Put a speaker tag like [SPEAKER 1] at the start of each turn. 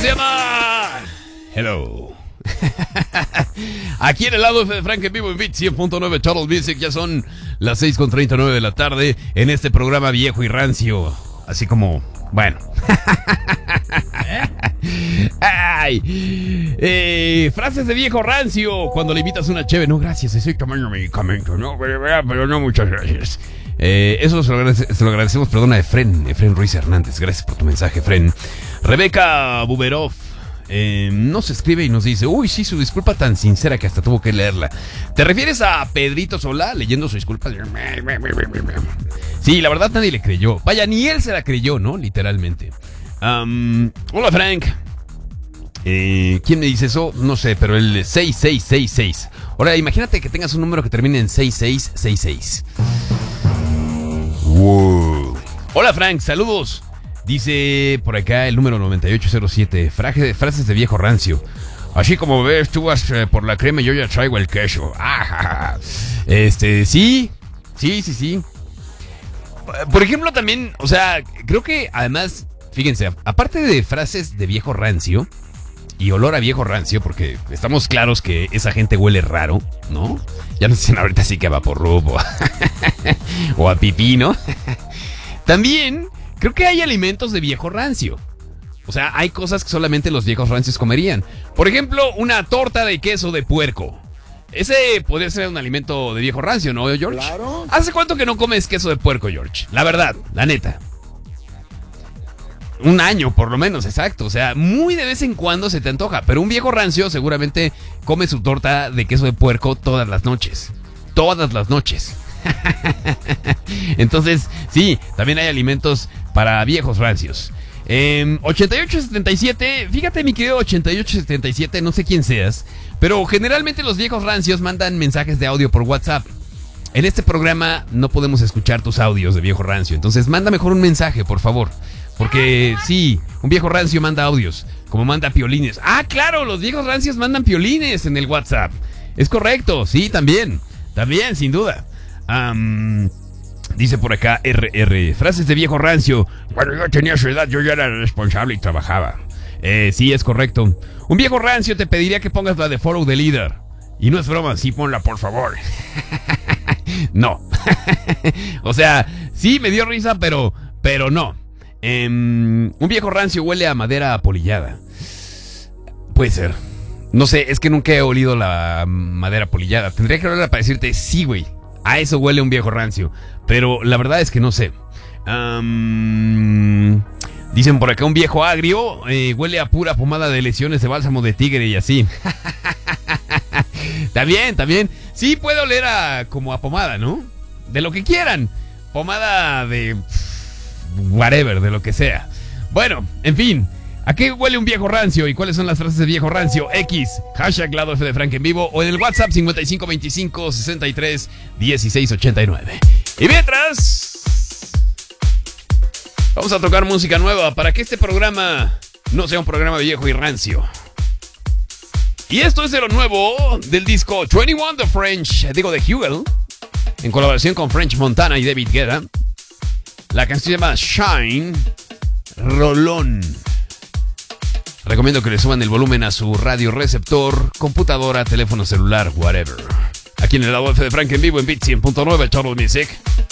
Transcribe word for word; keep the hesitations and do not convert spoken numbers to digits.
[SPEAKER 1] llama Hello. Aquí en el lado F de Frank en vivo en Beat cien punto nueve Total Music. Ya son las seis con treinta y nueve de la tarde en este programa viejo y rancio. Así como, bueno. Ay, eh, frases de viejo rancio cuando le invitas una cheve. No, gracias, estoy tomando medicamento. No, pero no, muchas gracias. Eh, eso se lo, agradece, se lo agradecemos, perdón, a Efren, Efren Ruiz Hernández. Gracias por tu mensaje, Efren. Rebeca Buberov eh, nos escribe y nos dice: uy, sí, su disculpa tan sincera que hasta tuvo que leerla. ¿Te refieres a Pedrito Solá leyendo su disculpa? Sí, la verdad nadie le creyó. Vaya, ni él se la creyó, ¿no? Literalmente. Um, hola, Frank. Eh, ¿Quién me dice eso? No sé, pero el seis seis seis seis. Ahora, imagínate que tengas un número que termine en seis seis seis seis. Wow. Hola, Frank, saludos. Dice por acá el número noventa y ocho cero siete. Fraje, frases de viejo rancio. Así como ves, tú vas eh, por la crema y yo ya traigo el queso. Ah, este, sí, sí, sí, sí. Por ejemplo, también, o sea, creo que además, fíjense, aparte de frases de viejo rancio y olor a viejo rancio, porque estamos claros que esa gente huele raro, ¿no? Ya no dicen ahorita sí que a vaporrub o, o a pipí, ¿no? También creo que hay alimentos de viejo rancio. O sea, hay cosas que solamente los viejos rancios comerían. Por ejemplo, una torta de queso de puerco. Ese podría ser un alimento de viejo rancio, ¿no, George?
[SPEAKER 2] Claro.
[SPEAKER 1] ¿Hace cuánto que no comes queso de puerco, George? La verdad, la neta. Un año, por lo menos, exacto. O sea, muy de vez en cuando se te antoja. Pero un viejo rancio seguramente come su torta de queso de puerco todas las noches. Todas las noches. Entonces, sí, también hay alimentos para viejos rancios. Eh, ochenta y ocho setenta y siete, fíjate, mi querido ochenta y ocho setenta y siete, no sé quién seas, pero generalmente los viejos rancios mandan mensajes de audio por WhatsApp. En este programa no podemos escuchar tus audios de viejo rancio, entonces manda mejor un mensaje, por favor. Porque sí, un viejo rancio manda audios, como manda piolines. Ah, claro, los viejos rancios mandan piolines en el WhatsApp. Es correcto, sí, también, también, sin duda. Um, dice por acá R R, frases de viejo rancio. Cuando yo tenía su edad, yo ya era responsable y trabajaba. Eh, sí, es correcto. Un viejo rancio te pediría que pongas la de Follow the Leader. Y no es broma, sí, ponla, por favor. No. O sea, sí, me dio risa, pero, pero no. Eh, un viejo rancio huele a madera apolillada. Puede ser. No sé, es que nunca he olido la madera apolillada. Tendría que olerla para decirte, sí, güey, a eso huele un viejo rancio. Pero la verdad es que no sé. Um, dicen por acá, un viejo agrio eh, huele a pura pomada de lesiones de bálsamo de tigre y así. Está bien, está bien. Sí, puede oler a, como a pomada, ¿no? De lo que quieran. Pomada de whatever, de lo que sea. Bueno, en fin, ¿a qué huele un viejo rancio? ¿Y cuáles son las frases de viejo rancio? X, hashtag lado F de Frank en vivo, o en el WhatsApp cincuenta y cinco veinticinco sesenta y tres dieciséis ochenta y nueve. Y mientras, vamos a tocar música nueva para que este programa no sea un programa viejo y rancio. Y esto es de lo nuevo del disco veintiuno de French, digo de Hugel, en colaboración con French Montana y David Guetta. La canción se llama Shine, rolón. Recomiendo que le suban el volumen a su radio receptor, computadora, teléfono celular, whatever. Aquí en el lado F de Frank en vivo en Beat cien punto nueve Total Music.